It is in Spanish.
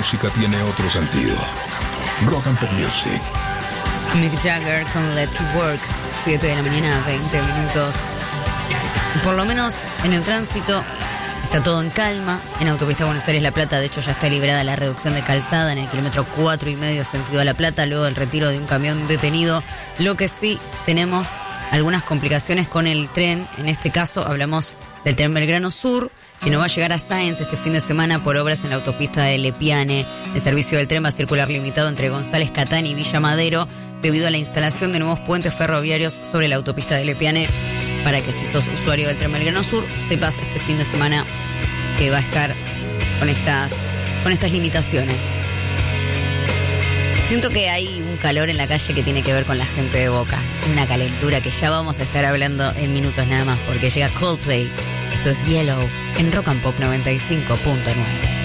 música tiene otro sentido. Rock and Pop Music. Mick Jagger con Let's Work, 7 de la mañana, 20 minutos. Por lo menos en el tránsito está todo en calma. En autopista Buenos Aires-La Plata, de hecho, ya está librada la reducción de calzada en el kilómetro 4,5 sentido a La Plata, luego del retiro de un camión detenido. Lo que sí tenemos algunas complicaciones con el tren. En este caso hablamos del tren Belgrano Sur, que no va a llegar a Sáenz este fin de semana por obras en la autopista de Lepiane. El servicio del tren va a circular limitado entre González Catán y Villa Madero debido a la instalación de nuevos puentes ferroviarios sobre la autopista de Lepiane, para que si sos usuario del tren Belgrano Sur sepas este fin de semana que va a estar con estas limitaciones. Siento que hay un calor en la calle que tiene que ver con la gente de Boca, una calentura que ya vamos a estar hablando en minutos nada más, porque llega Coldplay. Esto es Yellow en Rock and Pop 95.9.